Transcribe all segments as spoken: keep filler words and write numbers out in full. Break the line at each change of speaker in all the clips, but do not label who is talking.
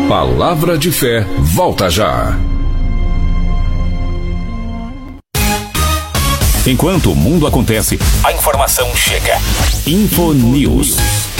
Palavra de Fé volta já.
Enquanto o mundo acontece, a informação chega. Infonews.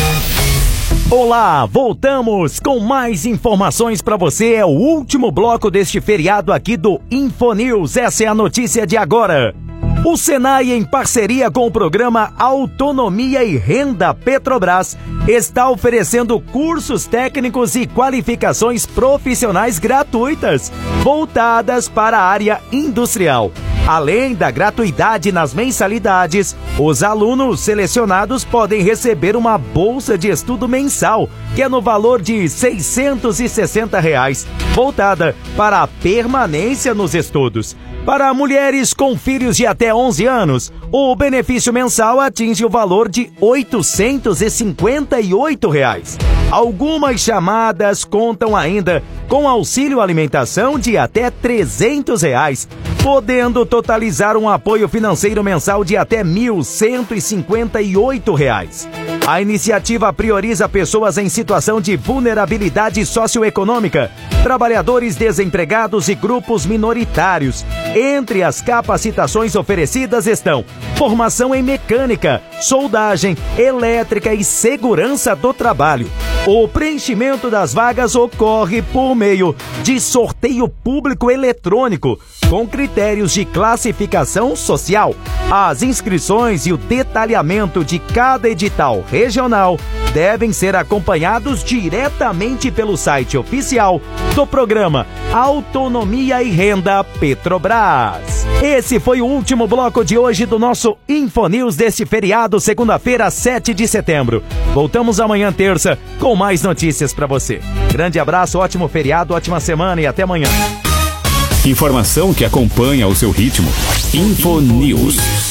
Olá, voltamos com mais informações para você. É o último bloco deste feriado aqui do Infonews. Essa é a notícia de agora. O Senai, em parceria com o programa Autonomia e Renda Petrobras, está oferecendo cursos técnicos e qualificações profissionais gratuitas, voltadas para a área industrial. Além da gratuidade nas mensalidades, os alunos selecionados podem receber uma bolsa de estudo mensal, que é no valor de seiscentos e sessenta reais, voltada para a permanência nos estudos. Para mulheres com filhos de até onze anos, o benefício mensal atinge o valor de oitocentos e cinquenta e oito reais. Algumas chamadas contam ainda com auxílio alimentação de até trezentos reais, podendo totalizar um apoio financeiro mensal de até mil cento e cinquenta e oito reais. A iniciativa prioriza pessoas em situação de vulnerabilidade socioeconômica, trabalhadores desempregados e grupos minoritários. Entre as capacitações oferecidas estão formação em mecânica, soldagem, elétrica e segurança do trabalho. O preenchimento das vagas ocorre por meio de sorteio público eletrônico, com critérios de classificação social. As inscrições e o detalhamento de cada edital regional devem ser acompanhados diretamente pelo site oficial do programa Autonomia e Renda Petrobras. Esse foi o último bloco de hoje do nosso Infonews deste feriado, segunda-feira, sete de setembro. Voltamos amanhã, terça, com mais notícias para você. Grande abraço, ótimo feriado, ótima semana e até amanhã.
Informação que acompanha o seu ritmo. Infonews.